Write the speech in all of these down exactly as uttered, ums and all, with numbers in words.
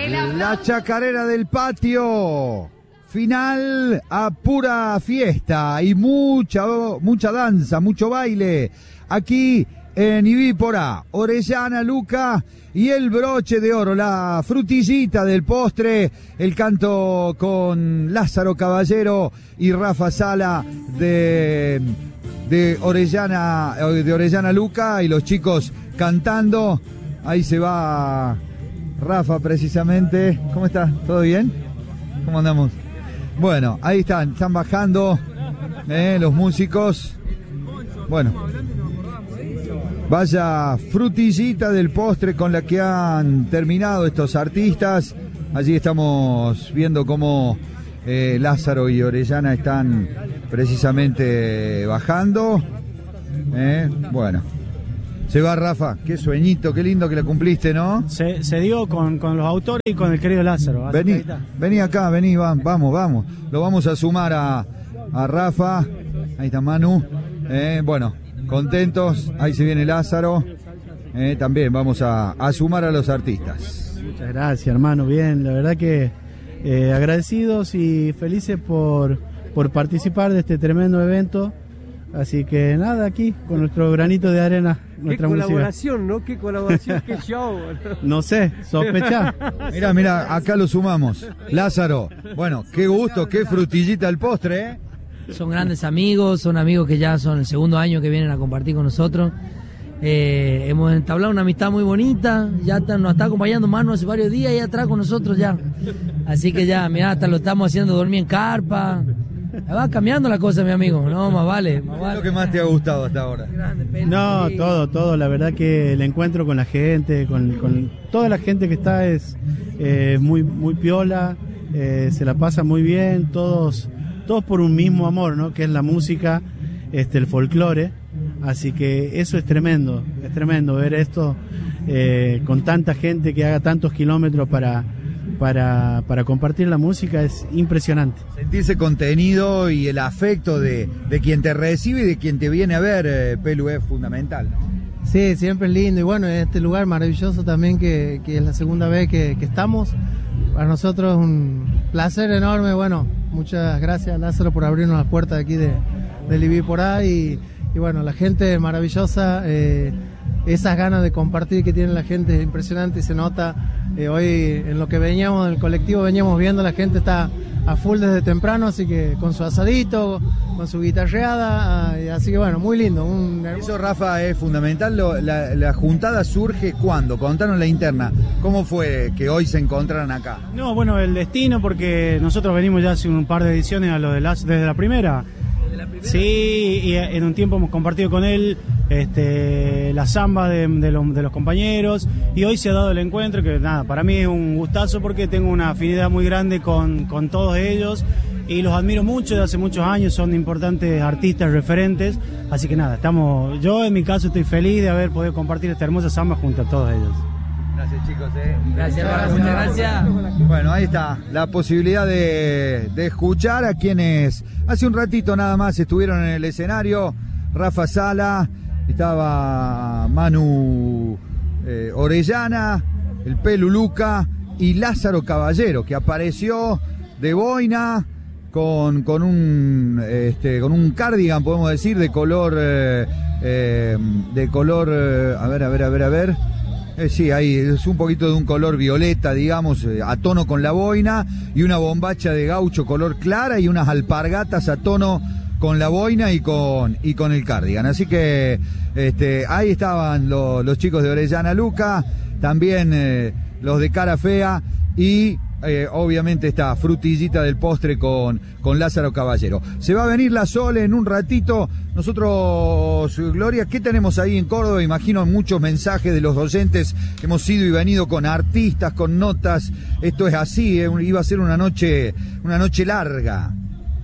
La chacarera del patio. Final a pura fiesta y mucha, mucha danza, mucho baile. Aquí en Ibípora, Orellana, Luca y el broche de oro, la frutillita del postre, el canto con Lázaro Caballero y Rafa Sala de, de Orellana, de Orellana Luca, y los chicos cantando. Ahí se va Rafa precisamente. ¿Cómo está? ¿Todo bien? ¿Cómo andamos? Bueno, ahí están, están bajando eh, los músicos. Bueno, vaya frutillita del postre con la que han terminado estos artistas. Allí estamos viendo cómo eh, Lázaro y Orellana están precisamente bajando. Eh, bueno, se va Rafa, qué sueñito, qué lindo que le cumpliste, ¿no? Se, se dio con, con los autores y con el querido Lázaro. Vení, vení acá, vení, va, vamos, vamos. Lo vamos a sumar a, a Rafa. Ahí está Manu. Eh, bueno, contentos. Ahí se viene Lázaro. Eh, también vamos a, a sumar a los artistas. Muchas gracias, hermano. Bien, la verdad que eh, agradecidos y felices por, por participar de este tremendo evento. Así que nada, aquí con nuestro granito de arena, nuestra qué música. Colaboración, ¿no? Qué colaboración, qué show. No sé, sospechá. Mira, mira, acá lo sumamos. Lázaro, bueno, qué gusto, qué frutillita el postre, ¿eh? Son grandes amigos, son amigos que ya son el segundo año que vienen a compartir con nosotros. Eh, hemos entablado una amistad muy bonita, ya está, nos está acompañando Manu hace varios días y atrás con nosotros ya. Así que ya, mira, hasta lo estamos haciendo dormir en carpa. Va cambiando la cosa, mi amigo. No, más vale, más vale. ¿Qué es lo que más te ha gustado hasta ahora? No, todo, todo. La verdad que el encuentro con la gente, con, con toda la gente que está es eh, muy, muy piola, eh, se la pasa muy bien, todos, todos por un mismo amor, ¿no? Que es la música, este, el folclore. Así que eso es tremendo, es tremendo ver esto eh, con tanta gente que haga tantos kilómetros para Para, para compartir la música. Es impresionante. Sentirse contenido y el afecto de, de quien te recibe y de quien te viene a ver, eh, Pelu, es fundamental, ¿no? Sí, siempre es lindo y bueno, este lugar maravilloso también que, que es la segunda vez que, que estamos. Para nosotros es un placer enorme. Bueno, muchas gracias, Lázaro, por abrirnos las puertas de aquí de, de Ibípora y, y bueno, la gente maravillosa. Eh, esas ganas de compartir que tiene la gente es impresionante y se nota. Eh, hoy en lo que veníamos del colectivo veníamos viendo, la gente está a full desde temprano, así que con su asadito, con su guitarreada, eh, así que bueno, muy lindo. Un... Eso, Rafa, es fundamental. Lo, la, la juntada surge ¿cuándo? Contanos la interna. ¿Cómo fue que hoy se encontraran acá? No, bueno, el destino, porque nosotros venimos ya hace un par de ediciones a lo de las, desde la primera. Sí, y en un tiempo hemos compartido con él este, la samba de, de, los, de los compañeros, y hoy se ha dado el encuentro que nada, para mí es un gustazo porque tengo una afinidad muy grande con, con todos ellos y los admiro mucho de hace muchos años, son importantes artistas, referentes, así que nada, estamos, yo en mi caso estoy feliz de haber podido compartir esta hermosa samba junto a todos ellos. Gracias, chicos. Eh. Gracias, hermano, muchas gracias. Bueno, ahí está la posibilidad de, de escuchar a quienes hace un ratito nada más estuvieron en el escenario. Rafa Sala, estaba Manu eh, Orellana, el Pelu Luca y Lázaro Caballero, que apareció de boina con, con un este, con un cardigan, podemos decir, de color eh, eh, de color eh, a ver, a ver, a ver, a ver. Eh, sí, ahí es un poquito de un color violeta, digamos, eh, a tono con la boina, y una bombacha de gaucho color clara y unas alpargatas a tono con la boina y con y con el cardigan. Así que este, ahí estaban lo, los chicos de Orellana Luca, también eh, los de Cara Fea y eh, obviamente esta frutillita del postre con, con Lázaro Caballero. Se va a venir la Sole en un ratito. Nosotros, Gloria, ¿qué tenemos ahí en Córdoba? Imagino muchos mensajes de los oyentes. Hemos ido y venido con artistas, con notas. Esto es así, ¿eh? Iba a ser una noche, una noche larga.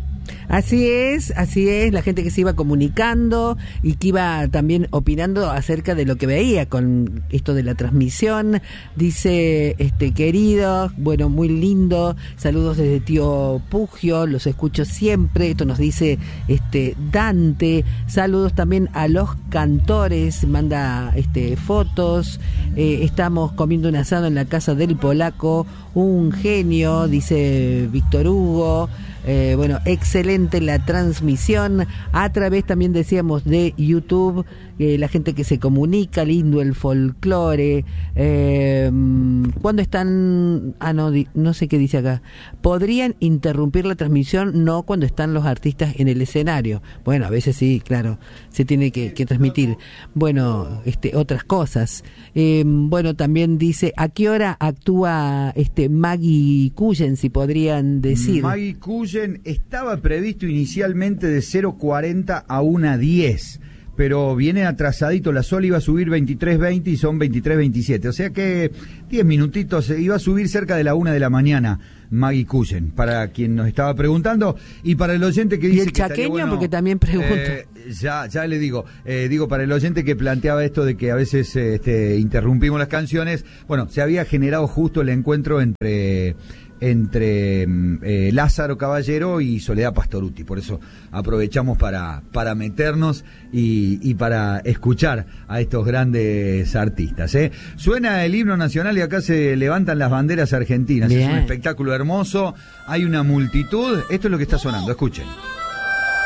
Así es, así es, la gente que se iba comunicando y que iba también opinando acerca de lo que veía con esto de la transmisión. Dice, este querido, bueno, muy lindo, saludos desde Tío Pugio, los escucho siempre. Esto nos dice este Dante. Saludos también a los cantores, manda este fotos. Eh, estamos comiendo un asado en la casa del polaco, un genio, dice Víctor Hugo. Eh, bueno, excelente la transmisión a través, también decíamos, de YouTube, eh, la gente que se comunica, lindo el folclore. Eh, ¿Cuándo están? Ah, no, di, no sé qué dice acá. ¿Podrían interrumpir la transmisión? No, cuando están los artistas en el escenario. Bueno, a veces sí, claro, se tiene que, que transmitir. Bueno, este, otras cosas. Eh, bueno, también dice, ¿a qué hora actúa este Maggie Cullen, si podrían decir? Maggie Cullen estaba previsto inicialmente de cero cuarenta a una diez, pero viene atrasadito. La Sol iba a subir veintitrés veinte y son veintitrés veintisiete, o sea que diez minutitos. Iba a subir cerca de la una de la mañana Maggie Cullen, para quien nos estaba preguntando, y para el oyente que dice, y el que chaqueño, bueno, porque también pregunta. Eh, ya, ya le digo, eh, digo para el oyente que planteaba esto de que a veces este, interrumpimos las canciones. Bueno, se había generado justo el encuentro entre entre eh, Lázaro Caballero y Soledad Pastorutti, por eso aprovechamos para, para meternos y, y para escuchar a estos grandes artistas, ¿eh? Suena el himno nacional y acá se levantan las banderas argentinas. Bien. Es un espectáculo hermoso, hay una multitud. Esto es lo que está sonando, escuchen.